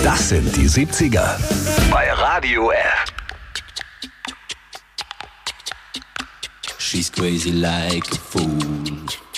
Das sind die 70er bei Radio F. She's crazy like a fool.